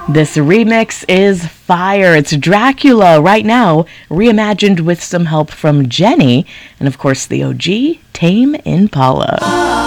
This remix is fire. It's Dracula right now, reimagined with some help from Jenny, and of course the OG, Tame Impala.